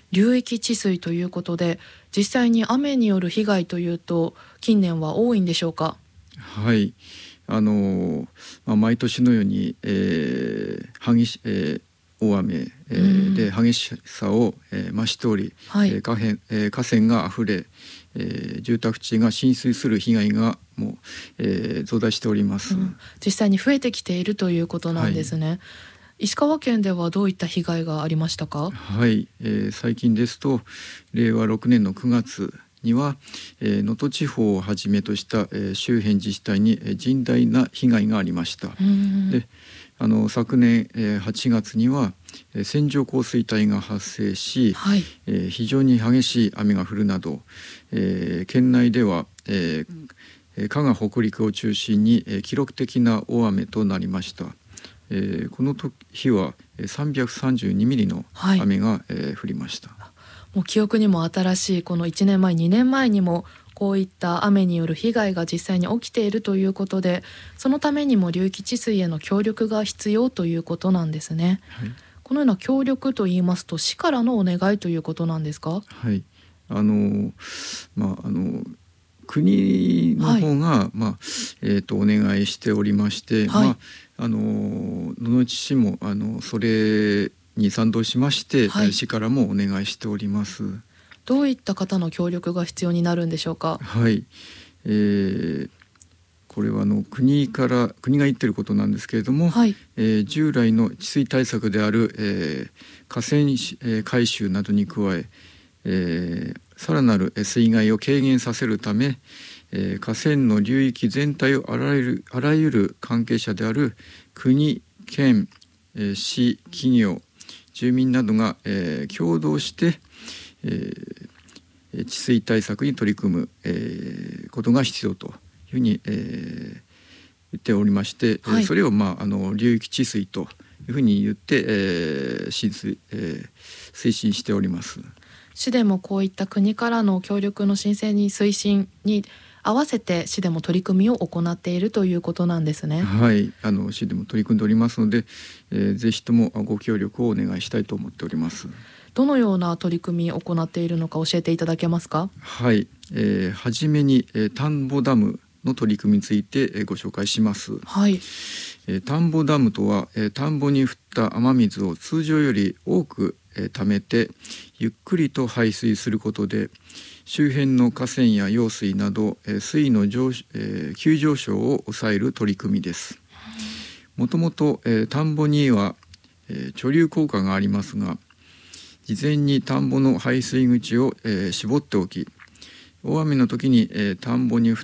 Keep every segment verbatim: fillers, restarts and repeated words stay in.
流域治水ということで、実際に雨による被害というと近年は多いんでしょうか？ はい、あのまあ、毎年のように、えー激しえー大雨、えー、で激しさを、えー、増しており、 はい、 えー河川えー河川があふれ、えー住宅地が浸水する被害がもう、えー増大しております。 うん、実際に増えてきているということなんですね。石川県ではどういった被害がありましたか？ はい、えー最近ですとれいわろくねんのくがつにはえー能登地方をはじめとした、えー周辺自治体にえー甚大な被害がありました。 うんであの昨年、えーはちがつには、えー線状降水帯が発生し、 はい、 えー非常に激しい雨が降るなど、えー県内では、えーえー加賀北陸を中心に、えー記録的な大雨となりました。えーこの日はえーさんびゃくさんじゅうにミリのはい、 雨が、えー降りました。 もう記憶にも新しいこのいちねんまえにねんまえにもこういった雨による被害が実際に起きているということで、そのためにも流域治水への協力が必要ということなんですね。 はい、 このような協力といいますと、市からのお願いということなんですか？ はい、あのまああの国のはい、 方が、まあえー、とお願いしておりまして、 はい、 まあ、あの野々市市もあのそれに賛同しまして、 はい、 市からもお願いしております。 どういった方の協力が必要になるんでしょうか？ はい、えーこれはあの国から国が言っていることなんですけれども、 はい、 えー従来の治水対策である、えー河川し、えー改修などに加ええーさらなる水害を軽減させるため、えー河川の流域全体をあらゆるあらゆる関係者である国、県、えー市、企業、住民などが、えー共同して、えー治水対策に取り組む、えーことが必要というふうに、えー言っておりまして、 はい、 それを、まあ、あの流域治水というふうに言って、えー浸水えー推進しております。 市でもこういった国からの協力の申請に推進に合わせて市でも取り組みを行っているということなんですね。 はい、あの市でも取り組んでおりますので、えー、ぜひともご協力をお願いしたいと思っております。 どのような取り組みを行っているのか教えていただけますか？ はい、えー、はじめに、えー、田んぼダムの取り組みについて、えー、ご紹介します。 はい、 えー、田んぼダムとは、えー、田んぼに降った雨水を通常より多く、えー、溜めてゆっくりと排水することで周辺の河川や用水など、えー、水位の上、えー、急上昇を抑える取り組みです。もともと、えー、田んぼには、えー、貯留効果がありますが、事前に田んぼの排水口を、えー、絞っておき、大雨の時に、えー、田んぼに降った、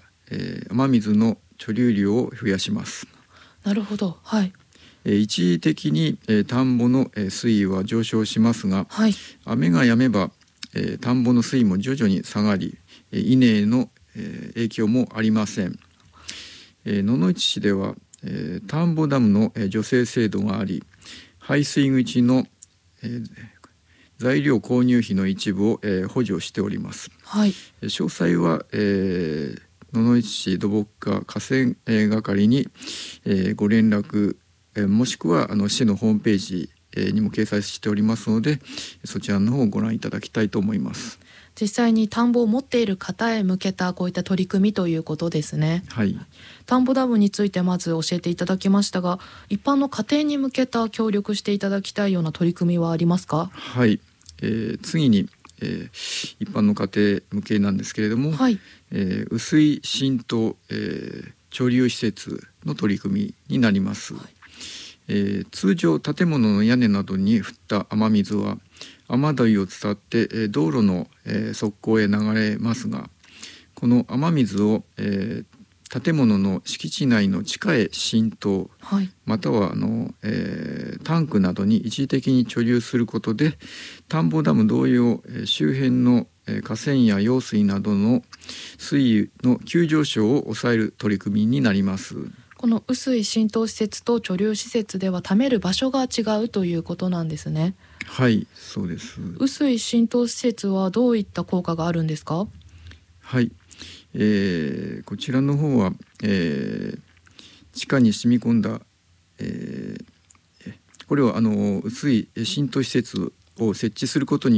えー、雨水の貯留量を増やします。 なるほど。はい、 えー、一時的に、えー、田んぼの、えー、水位は上昇しますが、 はい、 雨が止めば、えー、田んぼの水位も徐々に下がり、えー、稲への、えー、影響もありません。えー、野々市市では、えー、田んぼダムの、えー、助成制度があり、排水口の、えー、材料購入費の一部を、えー、補助しております。 はい、 詳細は、えー、野々市市土木課河川、えー、係に、えー、ご連絡、えー、もしくはあの市のホームページ、えー、にも掲載しておりますので、そちらの方をご覧いただきたいと思います。 実際に田んぼを持っている方へ向けたこういった取り組みということですね。 はい、 田んぼダムについてまず教えていただきましたが、一般の家庭に向けた協力していただきたいような取り組みはありますか？ はい、えー、次に、えー、一般の家庭向けなんですけれども、 はい、 えー、雨水浸透、えー、貯留施設の取り組みになります。 はい、 えー、通常建物の屋根などに降った雨水は雨どいを伝って、えー、道路の、えー、側溝へ流れますが、この雨水を、えー、建物の敷地内の地下へ浸透、 はい、 またはあの、えー、タンクなどに一時的に貯留することで、田んぼダム同様、えー、周辺のえー河川や用水などの水位の急上昇を抑える取り組みになります。 この雨水浸透施設と貯留施設では貯める場所が違うということなんですね。 はい、そうです。 雨水浸透施設はどういった効果があるんですか？ はい、えー、こちらの方は、えー、地下に染み込んだ、えー、これはあの雨水浸透施設を設置することに